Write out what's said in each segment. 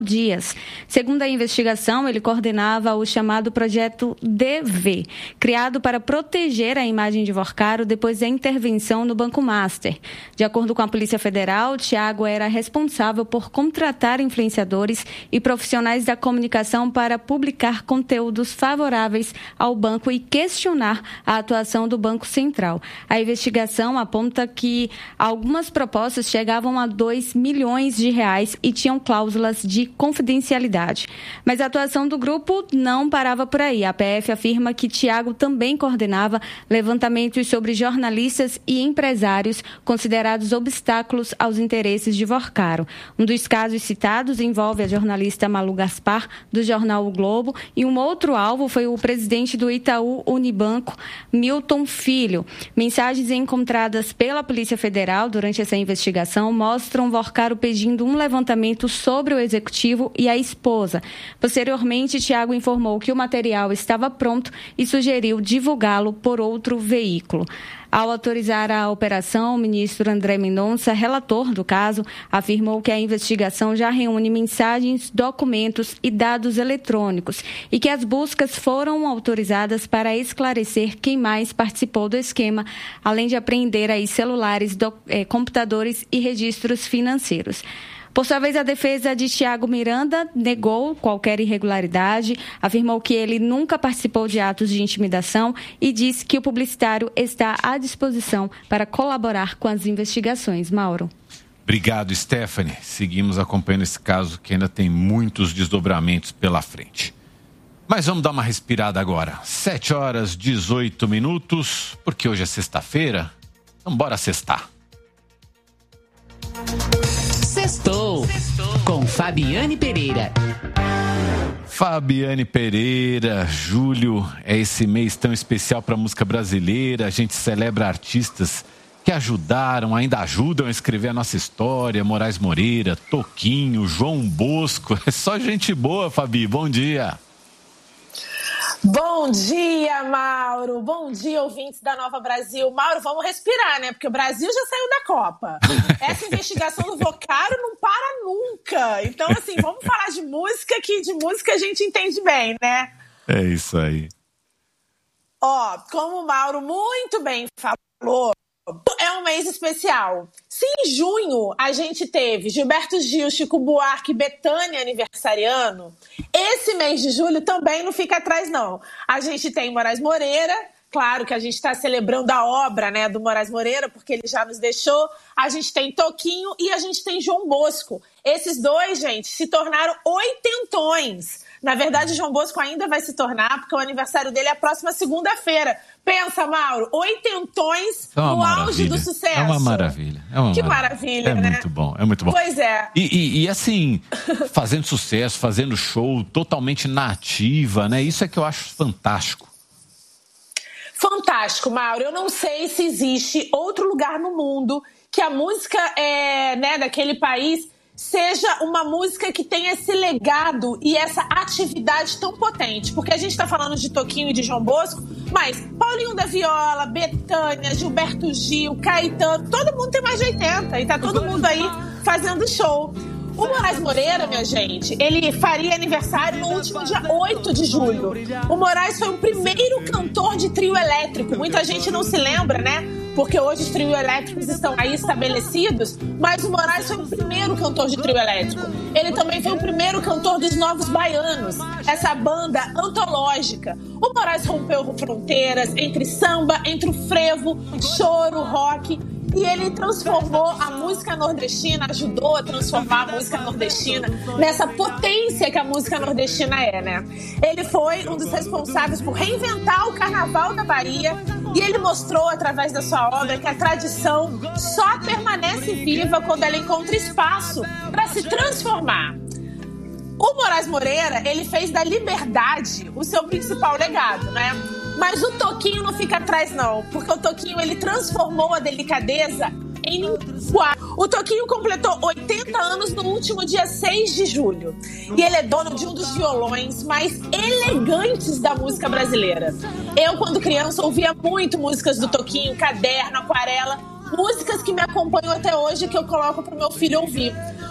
Dias. Segundo a investigação, ele coordenava o chamado Projeto DV, criado para proteger a imagem de Vorcaro depois da intervenção no Banco Master. De acordo com a Polícia Federal, Thiago era responsável por contratar influenciadores e profissionais da comunicação para publicar conteúdos favoráveis ao banco e questionar a atuação do Banco Central. A investigação aponta que algumas propostas chegavam a R$2 milhões e tinham cláusulas de confidencialidade. Mas a atuação do grupo não parava por aí. A PF afirma que Thiago também coordenava levantamentos sobre jornalistas e empresários considerados obstáculos aos interesses de Vorcaro. Um dos casos citados envolve a jornalista Malu Gaspar, do jornal O Globo, e um outro alvo foi o presidente do Itaú Unibanco, Milton Filho. Mensagens encontradas pela Polícia Federal durante essa investigação mostram Vorcaro pedindo um levantamento sobre o executivo e a esposa. Posteriormente, Thiago informou que o material estava pronto e sugeriu divulgá-lo por outro veículo. Ao autorizar a operação, o ministro André Mendonça, relator do caso, afirmou que a investigação já reúne mensagens, documentos e dados eletrônicos e que as buscas foram autorizadas para esclarecer quem mais participou do esquema, além de apreender aí celulares, computadores e registros financeiros. Por sua vez, a defesa de Thiago Miranda negou qualquer irregularidade, afirmou que ele nunca participou de atos de intimidação e disse que o publicitário está à disposição para colaborar com as investigações. Mauro. Obrigado, Stephanie. Seguimos acompanhando esse caso que ainda tem muitos desdobramentos pela frente. Mas vamos dar uma respirada agora. 7h18, porque hoje é sexta-feira. Então bora sextar. Sextou com Fabiane Pereira. Fabiane Pereira, julho é esse mês tão especial para a música brasileira. A gente celebra artistas que ajudaram, ainda ajudam a escrever a nossa história. Moraes Moreira, Toquinho, João Bosco. É só gente boa, Fabi. Bom dia. Bom dia, Mauro. Bom dia, ouvintes da Nova Brasil. Mauro, vamos respirar, né? Porque o Brasil já saiu da Copa. Essa investigação do Vorcaro não para nunca. Então, assim, vamos falar de música, que de música a gente entende bem, né? É isso aí. Ó, como o Mauro muito bem falou, é um mês especial. Se em junho a gente teve Gilberto Gil, Chico Buarque, Bethânia aniversariando, esse mês de julho também não fica atrás, não. A gente tem Moraes Moreira, claro que a gente está celebrando a obra, né, do Moraes Moreira, porque ele já nos deixou. A gente tem Toquinho e a gente tem João Bosco. Esses dois, gente, se tornaram oitentões. Na verdade, João Bosco ainda vai se tornar, porque o aniversário dele é a próxima segunda-feira. Pensa, Mauro, oitentões no auge do sucesso. É uma maravilha. Que maravilha, né? É muito bom, é muito bom. Pois é. E assim, fazendo sucesso, fazendo show, totalmente na ativa, né? Isso é que eu acho fantástico. Fantástico, Mauro. Eu não sei se existe outro lugar no mundo que a música daquele país seja uma música que tenha esse legado e essa atividade tão potente. Porque a gente está falando de Toquinho e de João Bosco, mas Paulinho da Viola, Bethânia, Gilberto Gil, Caetano, todo mundo tem mais de 80 e tá todo mundo aí fazendo show. O Moraes Moreira, minha gente, ele faria aniversário no último dia 8 de julho. O Moraes foi o primeiro cantor de trio elétrico. Muita gente não se lembra, né? Porque hoje os trios elétricos estão aí estabelecidos, mas o Moraes foi o primeiro cantor de trio elétrico. Ele também foi o primeiro cantor dos Novos Baianos, essa banda antológica. O Moraes rompeu fronteiras entre samba, entre o frevo, choro, rock. E ele transformou a música nordestina, ajudou a transformar a música nordestina nessa potência que a música nordestina é, né? Ele foi um dos responsáveis por reinventar o carnaval da Bahia e ele mostrou, através da sua obra, que a tradição só permanece viva quando ela encontra espaço para se transformar. O Moraes Moreira, ele fez da liberdade o seu principal legado, né? Mas o Toquinho não fica atrás, não. Porque o Toquinho, ele transformou a delicadeza em linguagem. O Toquinho completou 80 anos no último dia 6 de julho. E ele é dono de um dos violões mais elegantes da música brasileira. Eu, quando criança, ouvia muito músicas do Toquinho, Caderno, Aquarela. Músicas que me acompanham até hoje, que eu coloco pro meu filho ouvir.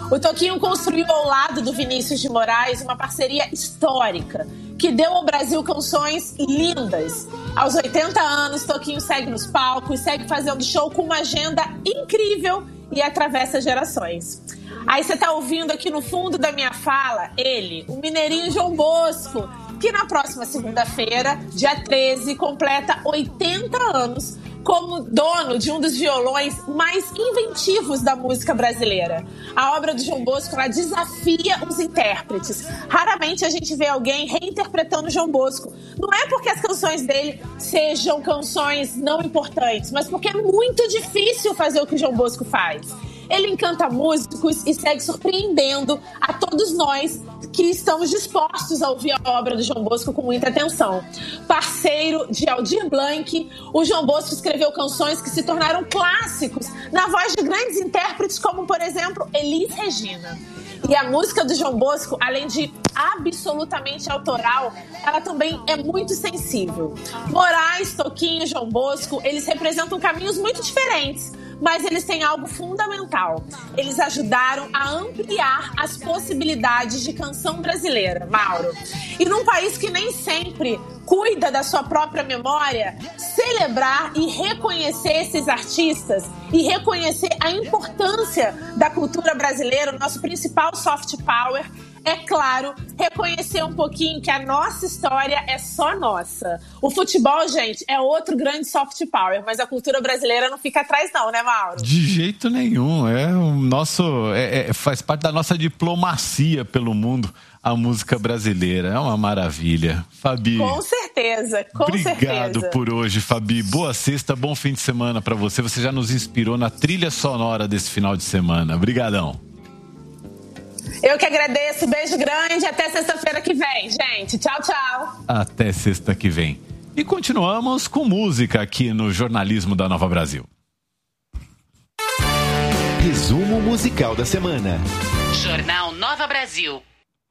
O Toquinho construiu ao lado do Vinícius de Moraes uma parceria histórica que deu ao Brasil canções lindas. Aos 80 anos, Toquinho segue nos palcos, segue fazendo show com uma agenda incrível e atravessa gerações. Aí você tá ouvindo aqui no fundo da minha fala ele, o mineirinho João Bosco, que na próxima segunda-feira, dia 13, completa 80 anos como dono de um dos violões mais inventivos da música brasileira. A obra do João Bosco, ela desafia os intérpretes. Raramente a gente vê alguém reinterpretando o João Bosco. Não é porque as canções dele sejam canções não importantes, mas porque é muito difícil fazer o que o João Bosco faz. Ele encanta músicos e segue surpreendendo a todos nós que estamos dispostos a ouvir a obra do João Bosco com muita atenção. Parceiro de Aldir Blanc, o João Bosco escreveu canções que se tornaram clássicos na voz de grandes intérpretes como, por exemplo, Elis Regina. E a música do João Bosco, além de absolutamente autoral, ela também é muito sensível. Moraes, Toquinho, João Bosco, eles representam caminhos muito diferentes, mas eles têm algo fundamental. Eles ajudaram a ampliar as possibilidades de canção brasileira, Mauro. E num país que nem sempre cuida da sua própria memória, celebrar e reconhecer esses artistas e reconhecer a importância da cultura brasileira, o nosso principal soft power, é claro, reconhecer um pouquinho que a nossa história é só nossa. O futebol, gente, é outro grande soft power, mas a cultura brasileira não fica atrás não, né, Mauro? De jeito nenhum. Faz parte da nossa diplomacia pelo mundo, a música brasileira. É uma maravilha. Fabi. Com certeza, com certeza. Obrigado por hoje, Fabi. Boa sexta, bom fim de semana pra você. Você já nos inspirou na trilha sonora desse final de semana. Obrigadão. Eu que agradeço, beijo grande, até sexta-feira que vem, gente. Tchau, tchau. Até sexta que vem. E continuamos com música aqui no Jornalismo da Nova Brasil. Resumo musical da semana. Jornal Nova Brasil.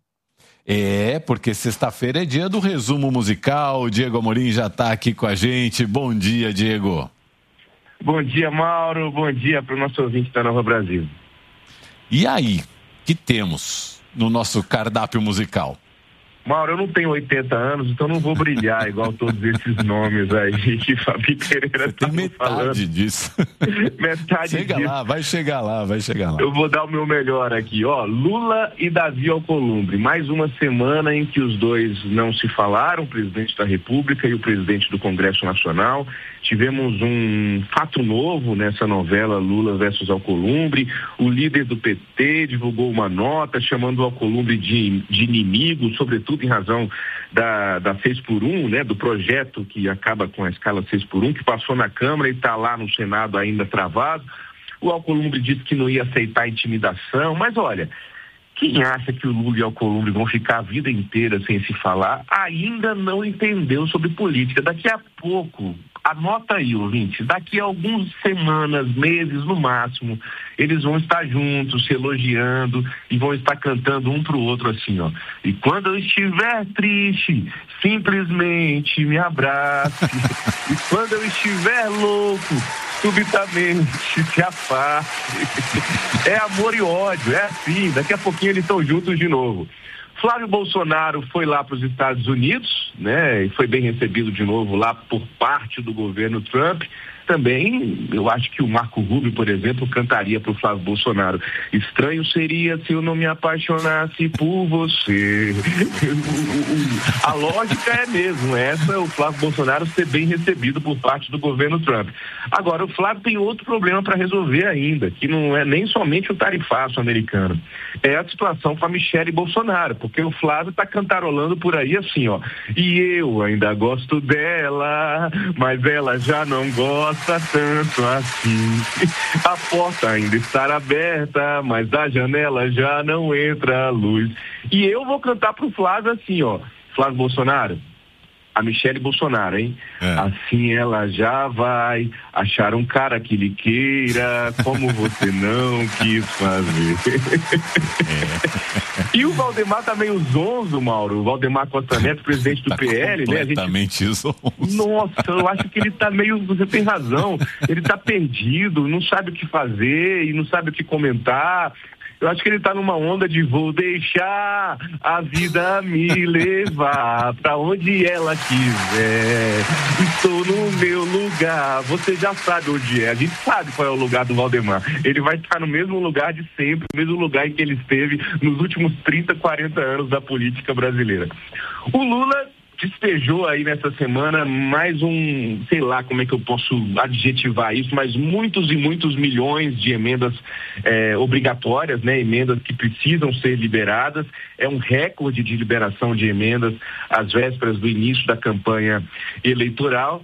Porque sexta-feira é dia do resumo musical. O Diego Amorim já está aqui com a gente. Bom dia, Diego. Bom dia, Mauro. Bom dia para o nosso ouvinte da Nova Brasil. E aí? Que temos no nosso cardápio musical? Mauro, eu não tenho 80 anos, então não vou brilhar igual todos esses nomes aí que Fabi Pereira tá falando. Disso. Metade Chega disso. lá, vai chegar lá. Eu vou dar o meu melhor aqui, ó. Lula e Davi Alcolumbre. Mais uma semana em que os dois não se falaram, o presidente da República e o presidente do Congresso Nacional. Tivemos um fato novo nessa novela Lula versus Alcolumbre. O líder do PT divulgou uma nota chamando o Alcolumbre de inimigo, sobretudo em razão da 6x1, né, do projeto que acaba com a escala 6x1, que passou na Câmara e está lá no Senado ainda travado. O Alcolumbre disse que não ia aceitar intimidação, mas olha, quem acha que o Lula e o Alcolumbre vão ficar a vida inteira sem se falar, ainda não entendeu sobre política. Daqui a pouco, anota aí, ouvinte, daqui a algumas semanas, meses no máximo, eles vão estar juntos, se elogiando e vão estar cantando um pro outro assim, ó. E quando eu estiver triste, simplesmente me abrace. E quando eu estiver louco, subitamente se afaste. É amor e ódio, é assim. Daqui a pouquinho eles estão juntos de novo. Flávio Bolsonaro foi lá para os Estados Unidos, né? E foi bem recebido de novo lá por parte do governo Trump. Também, eu acho que o Marco Rubio, por exemplo, cantaria para o Flávio Bolsonaro: estranho seria se eu não me apaixonasse por você. A lógica é mesmo essa, o Flávio Bolsonaro ser bem recebido por parte do governo Trump. Agora, o Flávio tem outro problema para resolver ainda, que não é nem somente o tarifaço americano, é a situação com a Michelle Bolsonaro, porque o Flávio está cantarolando por aí assim, ó: e eu ainda gosto dela, mas ela já não gosta tanto assim. A porta ainda está aberta, mas da janela já não entra a luz. E eu vou cantar pro Flávio assim, ó: Flávio Bolsonaro, a Michelle Bolsonaro, hein? Assim ela já vai achar um cara que lhe queira, como você não quis fazer. E o Valdemar tá meio zonzo, Mauro. O Valdemar Costa Neto, presidente do PL, né? Completamente zonzo. Nossa, eu acho que ele tá meio... Você tem razão. Ele tá perdido, não sabe o que fazer e não sabe o que comentar. Eu acho que ele tá numa onda de vou deixar a vida me levar pra onde ela quiser. Estou no meu lugar. Você já sabe onde é. A gente sabe qual é o lugar do Valdemar. Ele vai estar no mesmo lugar de sempre, no mesmo lugar em que ele esteve nos últimos 30, 40 anos da política brasileira. O Lula despejou aí nessa semana mais um, sei lá como é que eu posso adjetivar isso, mas muitos e muitos milhões de emendas obrigatórias, né? Emendas que precisam ser liberadas. É um recorde de liberação de emendas às vésperas do início da campanha eleitoral.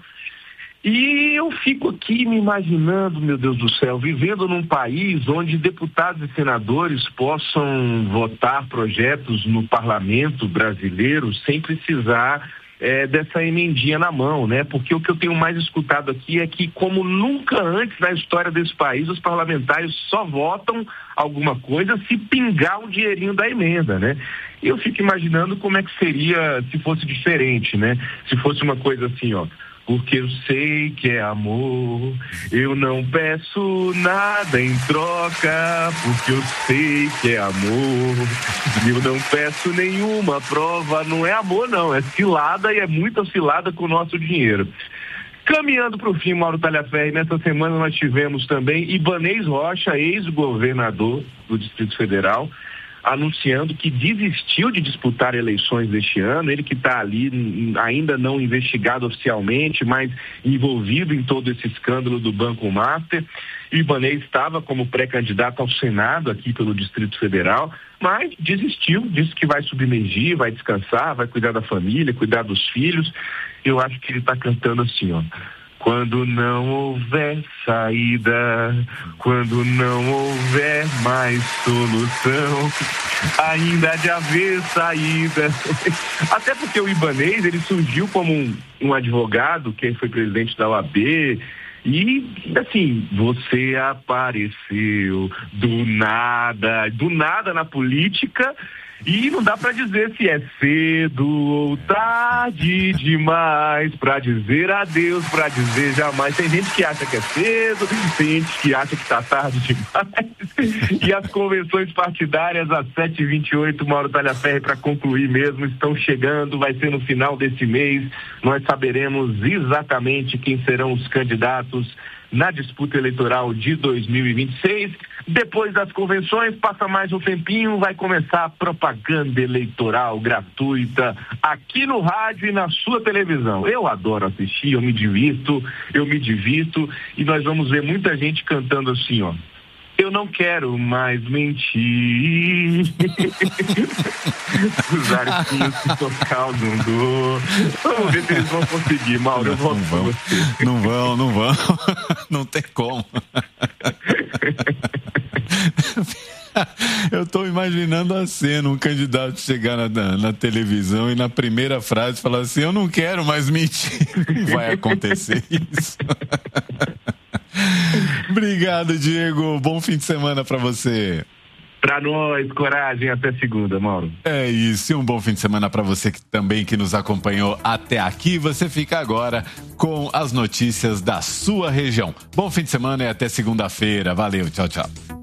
E eu fico aqui me imaginando, meu Deus do céu, vivendo num país onde deputados e senadores possam votar projetos no parlamento brasileiro sem precisar dessa emendinha na mão, né? Porque o que eu tenho mais escutado aqui é que, como nunca antes na história desse país, os parlamentares só votam alguma coisa se pingar um dinheirinho da emenda, né? E eu fico imaginando como é que seria se fosse diferente, né? Se fosse uma coisa assim, ó. Porque eu sei que é amor, eu não peço nada em troca, porque eu sei que é amor, eu não peço nenhuma prova, não é amor não, é cilada e é muita cilada com o nosso dinheiro. Caminhando para o fim, Mauro Talhaferri, nessa semana nós tivemos também Ibanez Rocha, ex-governador do Distrito Federal, anunciando que desistiu de disputar eleições deste ano. Ele que está ali ainda não investigado oficialmente, mas envolvido em todo esse escândalo do Banco Master. Ibanez estava como pré-candidato ao Senado aqui pelo Distrito Federal, mas desistiu, disse que vai submergir, vai descansar, vai cuidar da família, cuidar dos filhos. Eu acho que ele está cantando assim, ó. Quando não houver saída, quando não houver mais solução, ainda há de haver saída. Até porque o Ibanez, ele surgiu como um advogado, que foi presidente da OAB, e, assim, você apareceu do nada na política. E não dá para dizer se é cedo ou tarde demais para dizer adeus, para dizer jamais. Tem gente que acha que é cedo, tem gente que acha que tá tarde demais. E as convenções partidárias às 7h28, Mauro Talhaferri, para concluir mesmo, estão chegando, vai ser no final desse mês. Nós saberemos exatamente quem serão os candidatos na disputa eleitoral de 2026. Depois das convenções, passa mais um tempinho, vai começar a propaganda eleitoral gratuita aqui no rádio e na sua televisão. Eu adoro assistir, eu me divirto, e nós vamos ver muita gente cantando assim, ó. Eu não quero mais mentir. Os arquinhos que tocar o Dundô. Vamos ver se eles vão conseguir, Mauro. Eu volto com você. Não vão. Não tem como. Eu tô imaginando a cena, um candidato chegar na televisão e na primeira frase falar assim, eu não quero mais mentir. Não vai acontecer isso. Obrigado, Diego. Bom fim de semana pra você. Pra nós, coragem, até segunda, Mauro. É isso, e um bom fim de semana pra você que nos acompanhou até aqui. Você fica agora com as notícias da sua região. Bom fim de semana e até segunda-feira. Valeu, tchau, tchau.